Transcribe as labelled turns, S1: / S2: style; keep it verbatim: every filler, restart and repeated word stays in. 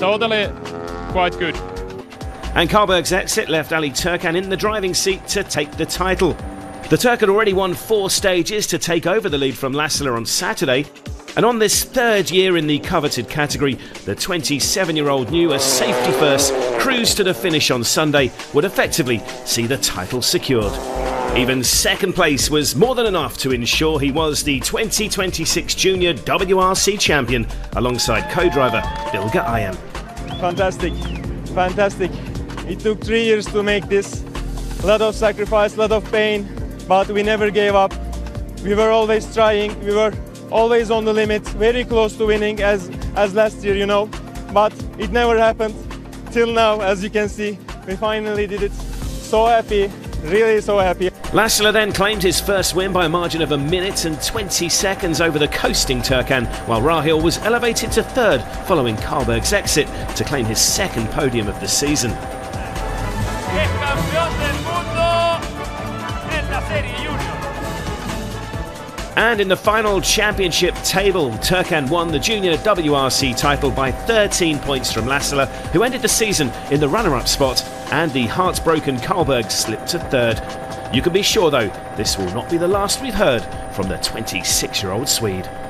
S1: totally quite good.
S2: And Karlberg's exit left Ali Turkan in the driving seat to take the title. The Turk had already won four stages to take over the lead from Lassila on Saturday, and on this third year in the coveted category, the twenty-seven-year-old knew a safety-first cruise to the finish on Sunday would effectively see the title secured. Even second place was more than enough to ensure he was the twenty twenty-six Junior W R C champion alongside co-driver Bilge Ayem.
S3: Fantastic, fantastic. It took three years to make this. A lot of sacrifice, a lot of pain, but we never gave up. We were always trying, we were always on the limit, very close to winning as, as last year, you know. But it never happened till now, as you can see. We finally did it. So happy, really so happy.
S2: Lassila then claimed his first win by a margin of a minute and twenty seconds over the coasting Turkan, while Rahil was elevated to third following Karlberg's exit to claim his second podium of the season. And in the final championship table, Turkan won the Junior W R C title by thirteen points from Lassila, who ended the season in the runner-up spot, and the hearts-broken Karlberg slipped to third. You can be sure, though, this will not be the last we've heard from the twenty-six-year-old Swede.